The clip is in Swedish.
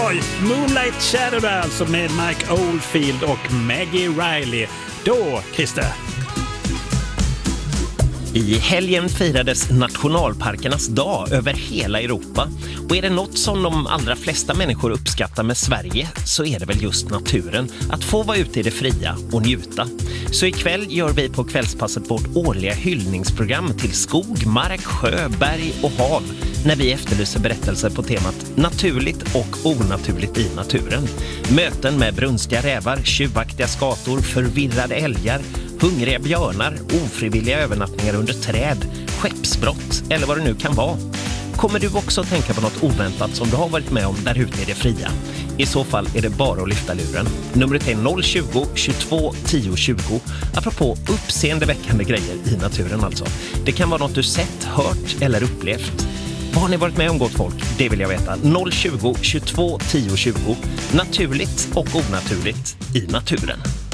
Oj, Moonlight Shadow där alltså med Mike Oldfield och Maggie Riley. Då, Christer. I helgen firades nationalparkernas dag över hela Europa. Och är det något som de allra flesta människor uppskattar med Sverige så är det väl just naturen. Att få vara ute i det fria och njuta. Så ikväll gör vi på Kvällspasset vårt årliga hyllningsprogram till skog, mark, sjö, berg och hav. När vi efterlyser berättelser på temat naturligt och onaturligt i naturen. Möten med brunstiga rävar, tjuvaktiga skator, förvirrade älgar, hungriga björnar, ofrivilliga övernattningar under träd, skeppsbrott eller vad det nu kan vara. Kommer du också att tänka på något oväntat som du har varit med om där ute i det fria? I så fall är det bara att lyfta luren. Numret är 020 22 10 20. Apropå uppseendeväckande grejer i naturen alltså. Det kan vara något du sett, hört eller upplevt. Vad har ni varit med om, gott folk? Det vill jag veta. 020 22 10 20. Naturligt och onaturligt i naturen.